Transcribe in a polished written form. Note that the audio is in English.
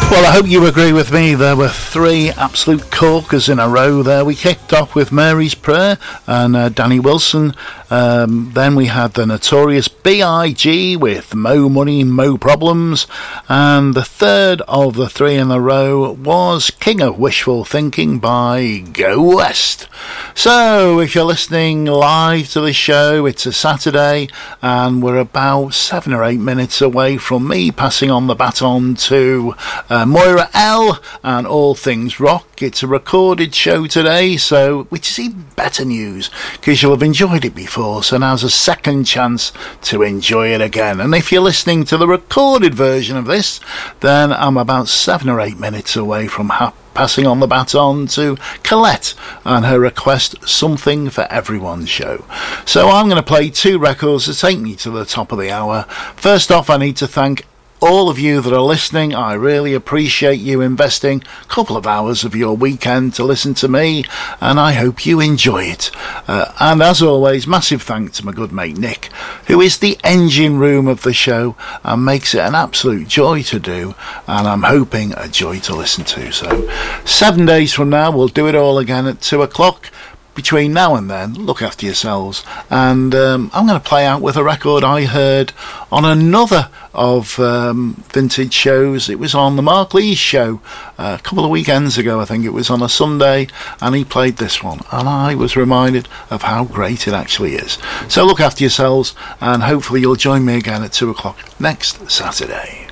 Well, I hope you agree with me. There were three absolute corkers in a row there. We kicked off with Mary's Prayer and Danny Wilson. Then we had the notorious B.I.G. with Mo Money, Mo Problems. And the third of the three in a row was King of Wishful Thinking by Go West. So, if you're listening live to the show, it's a Saturday and we're about 7 or 8 minutes away from me passing on the baton to Moira L and All Things Rock. It's a recorded show today, so which is even better news because you'll have enjoyed it before, so now's a second chance to enjoy it again. And if you're listening to the recorded version of this, then I'm about 7 or 8 minutes away from passing on the baton to Colette and her request Something for Everyone show. So I'm going to play two records to take me to the top of the hour. First off, I need to thank all of you that are listening. I really appreciate you investing a couple of hours of your weekend to listen to me, and I hope you enjoy it. And as always, massive thanks to my good mate Nick, who is the engine room of the show and makes it an absolute joy to do, and I'm hoping a joy to listen to. So 7 days from now we'll do it all again at 2 o'clock. Between now and then, look after yourselves. And I'm going to play out with a record I heard on another of vintage shows. It was on the Mark Lees show a couple of weekends ago. I think it was on a Sunday, and he played this one, and I was reminded of how great it actually is. So look after yourselves, and hopefully you'll join me again at 2 o'clock next Saturday.